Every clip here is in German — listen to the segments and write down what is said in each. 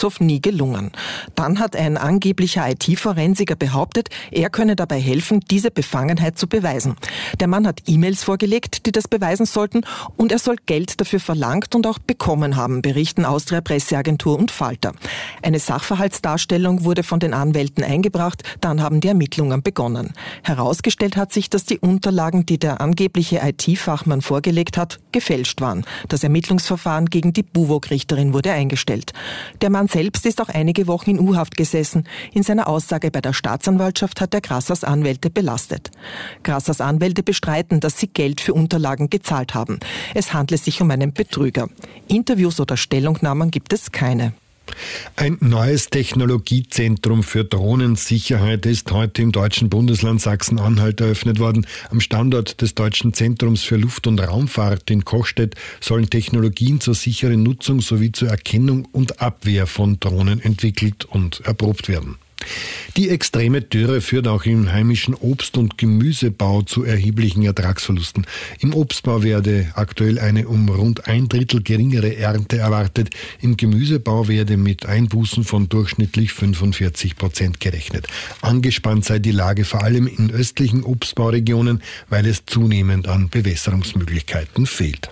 Geretshof nie gelungen. Dann hat ein angeblicher IT-Forensiker behauptet, er könne dabei helfen, diese Befangenheit zu beweisen. Der Mann hat E-Mails vorgelegt, die das beweisen sollten, und er soll Geld dafür verlangt und auch bekommen haben, berichten Austria Presseagentur und Falter. Eine Sachverhaltsdarstellung wurde von den Anwälten eingebracht, dann haben die Ermittlungen begonnen. Herausgestellt hat sich, dass die Unterlagen, die der angebliche IT-Fachmann vorgelegt hat, gefälscht waren. Das Ermittlungsverfahren gegen die BUWOG-Richterin wurde eingestellt. Der Mann selbst ist auch einige Wochen in U-Haft gesessen. In seiner Aussage bei der Staatsanwaltschaft hat er Grassers Anwälte belastet. Grassers Anwälte bestreiten, dass sie Geld für Unterlagen gezahlt haben. Es handle sich um einen Betrüger. Interviews oder Stellungnahmen gibt es keine. Ein neues Technologiezentrum für Drohnensicherheit ist heute im deutschen Bundesland Sachsen-Anhalt eröffnet worden. Am Standort des Deutschen Zentrums für Luft- und Raumfahrt in Kochstedt sollen Technologien zur sicheren Nutzung sowie zur Erkennung und Abwehr von Drohnen entwickelt und erprobt werden. Die extreme Dürre führt auch im heimischen Obst- und Gemüsebau zu erheblichen Ertragsverlusten. Im Obstbau werde aktuell eine um rund 1/3 geringere Ernte erwartet. Im Gemüsebau werde mit Einbußen von durchschnittlich 45% gerechnet. Angespannt sei die Lage vor allem in östlichen Obstbauregionen, weil es zunehmend an Bewässerungsmöglichkeiten fehlt.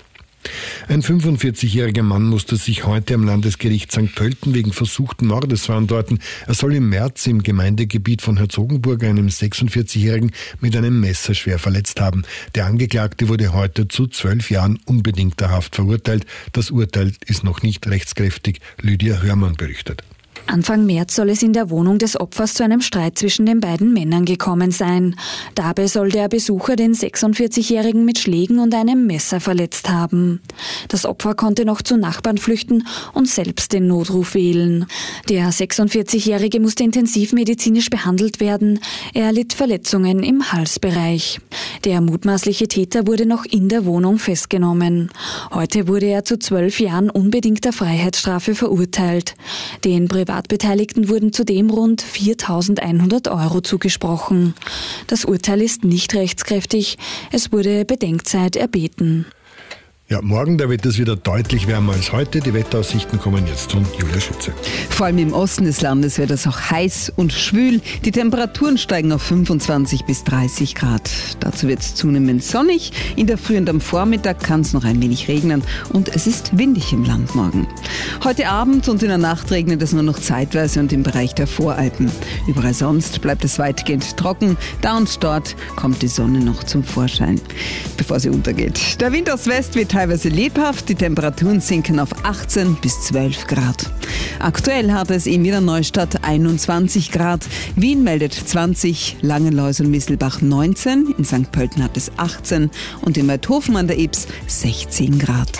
Ein 45-jähriger Mann musste sich heute am Landesgericht St. Pölten wegen versuchten Mordes verantworten. Er soll im März im Gemeindegebiet von Herzogenburg einem 46-jährigen mit einem Messer schwer verletzt haben. Der Angeklagte wurde heute zu 12 Jahren unbedingter Haft verurteilt. Das Urteil ist noch nicht rechtskräftig. Lydia Hörmann berichtet. Anfang März soll es in der Wohnung des Opfers zu einem Streit zwischen den beiden Männern gekommen sein. Dabei soll der Besucher den 46-Jährigen mit Schlägen und einem Messer verletzt haben. Das Opfer konnte noch zu Nachbarn flüchten und selbst den Notruf wählen. Der 46-Jährige musste intensivmedizinisch behandelt werden. Er erlitt Verletzungen im Halsbereich. Der mutmaßliche Täter wurde noch in der Wohnung festgenommen. Heute wurde er zu 12 Jahren unbedingter Freiheitsstrafe verurteilt. Den Privatbeteiligten wurden zudem rund 4.100 € zugesprochen. Das Urteil ist nicht rechtskräftig. Es wurde Bedenkzeit erbeten. Ja, morgen, da wird es wieder deutlich wärmer als heute. Die Wetteraussichten kommen jetzt von Julia Schütze. Vor allem im Osten des Landes wird es auch heiß und schwül. Die Temperaturen steigen auf 25 bis 30 Grad. Dazu wird es zunehmend sonnig. In der Früh und am Vormittag kann es noch ein wenig regnen und es ist windig im Land morgen. Heute Abend und in der Nacht regnet es nur noch zeitweise und im Bereich der Voralpen. Überall sonst bleibt es weitgehend trocken. Da und dort kommt die Sonne noch zum Vorschein, bevor sie untergeht. Der Wind aus West wird teilweise lebhaft, die Temperaturen sinken auf 18 bis 12 Grad. Aktuell hat es in Wiener Neustadt 21 Grad, Wien meldet 20, Langenlois und Misselbach 19, in St. Pölten hat es 18 und in Weidhofen an der Ybbs 16 Grad.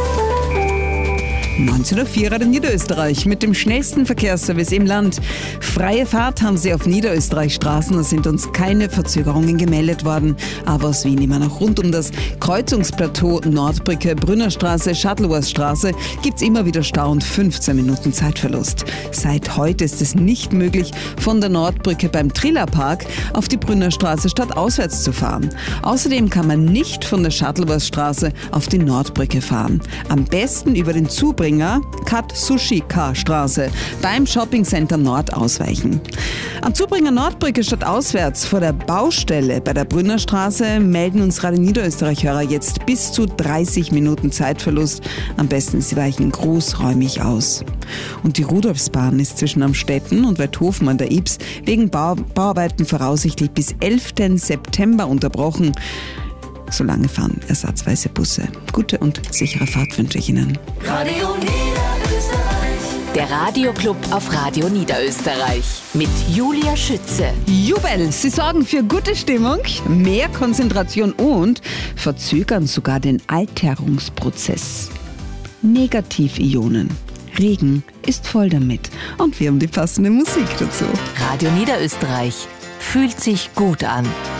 19.04 Uhr in Niederösterreich mit dem schnellsten Verkehrsservice im Land. Freie Fahrt haben Sie auf Niederösterreich Straßen, da sind uns keine Verzögerungen gemeldet worden. Aber aus Wien immer noch rund um das Kreuzungsplateau Nordbrücke, Brünnerstraße, Schattleworthstraße gibt es immer wieder Stau und 15 Minuten Zeitverlust. Seit heute ist es nicht möglich, von der Nordbrücke beim Trillerpark auf die Brünnerstraße stadtauswärts zu fahren. Außerdem kann man nicht von der Schattleworthstraße auf die Nordbrücke fahren. Am besten über den Zubringer Katsushika-Straße beim Shoppingcenter Nord ausweichen. Am Zubringer Nordbrücke stadtauswärts vor der Baustelle bei der Brünnerstraße melden uns Radio Niederösterreich-Hörer jetzt bis zu 30 Minuten Zeitverlust. Am besten Sie weichen großräumig aus. Und die Rudolfsbahn ist zwischen Amstetten und Weidhofen an der Ybbs wegen Bauarbeiten voraussichtlich bis 11. September unterbrochen. Solange fahren ersatzweise Busse. Gute und sichere Fahrt wünsche ich Ihnen. Radio Niederösterreich. Der Radioclub auf Radio Niederösterreich mit Julia Schütze. Jubel! Sie sorgen für gute Stimmung, mehr Konzentration und verzögern sogar den Alterungsprozess. Negativionen. Regen ist voll damit. Und wir haben die passende Musik dazu. Radio Niederösterreich fühlt sich gut an.